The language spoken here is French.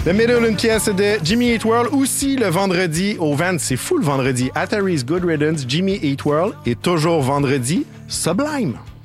Le Middle, une pièce de Jimmy Eat World. Aussi, le vendredi au Vans, c'est fou le vendredi. Atari's Good Riddance, Jimmy Eat World. Et toujours vendredi, Sublime.